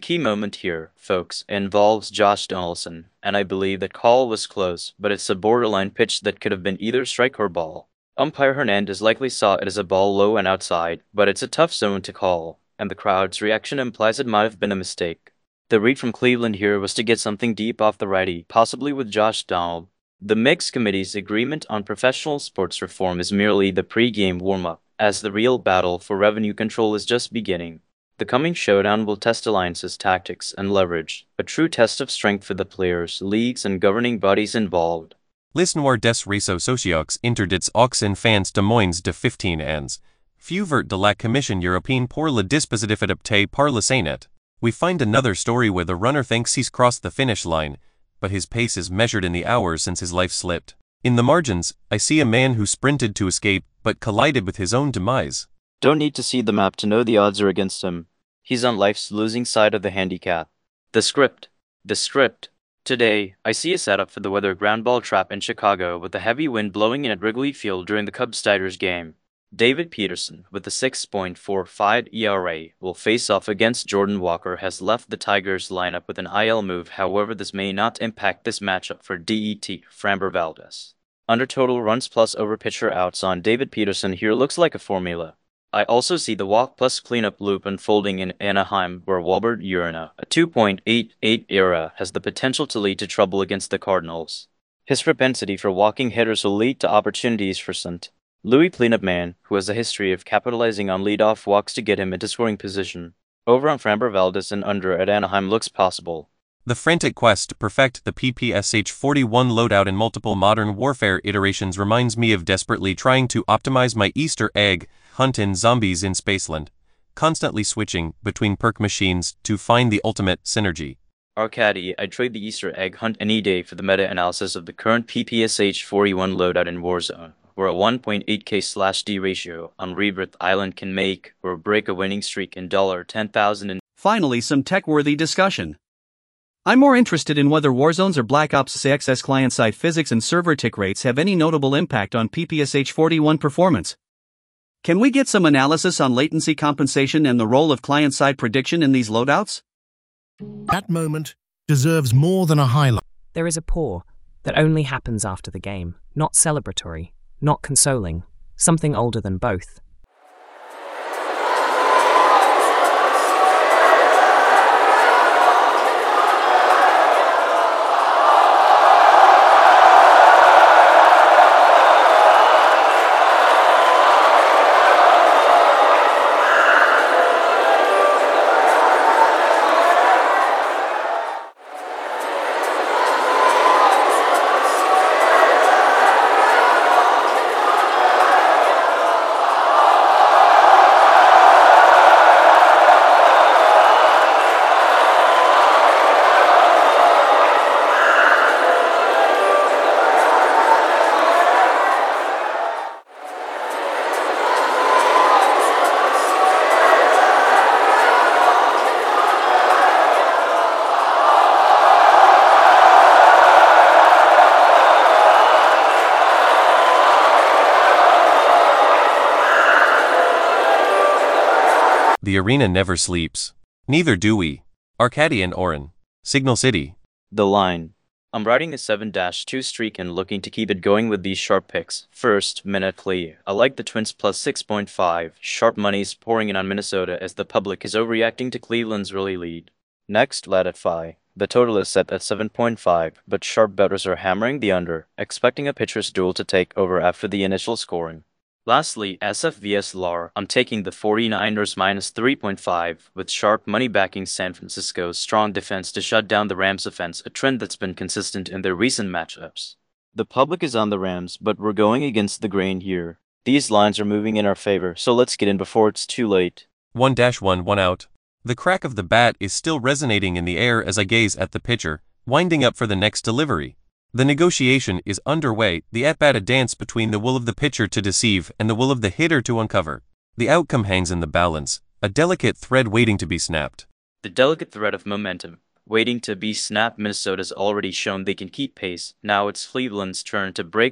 key moment here, folks, involves Josh Donaldson, and I believe that call was close, but it's a borderline pitch that could have been either strike or ball. Umpire Hernandez likely saw it as a ball low and outside, but it's a tough zone to call, and the crowd's reaction implies it might have been a mistake. The read from Cleveland here was to get something deep off the righty, possibly with Josh Donald. The Mixed Committee's agreement on professional sports reform is merely the pre-game warm-up, as the real battle for revenue control is just beginning. The coming showdown will test alliances, tactics, and leverage, a true test of strength for the players, leagues, and governing bodies involved. Les Noirs des réseaux sociaux interdits aux enfants de moins de 15 ans. Fuvert de la Commission européenne pour le dispositif adapté par le Sénat. We find another story where the runner thinks he's crossed the finish line, but his pace is measured in the hours since his life slipped. In the margins, I see a man who sprinted to escape but collided with his own demise. Don't need to see the map to know the odds are against him. He's on life's losing side of the handicap. The script. Today, I see a setup for the weather ground ball trap in Chicago with a heavy wind blowing in at Wrigley Field during the Cubs-Tigers game. David Peterson, with a 6.45 ERA, will face off against Jordan Walker, has left the Tigers lineup with an IL move. However, this may not impact this matchup for DET Framber Valdez. Under total runs plus over pitcher outs on David Peterson here looks like a formula. I also see the walk plus cleanup loop unfolding in Anaheim, where Walbert Urena, a 2.88 ERA, has the potential to lead to trouble against the Cardinals. His propensity for walking hitters will lead to opportunities for St. Louis cleanup man, who has a history of capitalizing on leadoff walks to get him into scoring position. Over on Framber Valdez and under at Anaheim looks possible. The frantic quest to perfect the PPSH-41 loadout in multiple modern warfare iterations reminds me of desperately trying to optimize my Easter egg hunt in Zombies in Spaceland, constantly switching between perk machines to find the ultimate synergy. Arcady, I'd trade the Easter egg hunt any day for the meta-analysis of the current PPSH-41 loadout in Warzone, where a 1.8k/D ratio on Rebirth Island can make or break a winning streak in $10,000 and... Finally, some tech-worthy discussion. I'm more interested in whether Warzone's or Black Ops 6's client-side physics and server tick rates have any notable impact on PPSH-41 performance. Can we get some analysis on latency compensation and the role of client-side prediction in these loadouts? That moment deserves more than a highlight. There is a pause that only happens after the game, not celebratory, not consoling, something older than both. The arena never sleeps. Neither do we. Arcady and Oren. Signal City. The line. I'm riding a 7-2 streak and looking to keep it going with these sharp picks. First, Minutely. I like the Twins plus 6.5. Sharp money's pouring in on Minnesota as the public is overreacting to Cleveland's early lead. Next, Latify. The total is set at 7.5, but sharp bettors are hammering the under, expecting a pitcher's duel to take over after the initial scoring. Lastly, SF vs LAR. I'm taking the 49ers minus 3.5, with sharp money backing San Francisco's strong defense to shut down the Rams' offense, a trend that's been consistent in their recent matchups. The public is on the Rams, but we're going against the grain here. These lines are moving in our favor, so let's get in before it's too late. 1-1, 1 out. The crack of the bat is still resonating in the air as I gaze at the pitcher, winding up for the next delivery. The negotiation is underway, the at-bat a dance between the will of the pitcher to deceive and the will of the hitter to uncover. The outcome hangs in the balance, a delicate thread waiting to be snapped. The delicate thread of momentum, waiting to be snapped. Minnesota's already shown they can keep pace. Now it's Cleveland's turn to break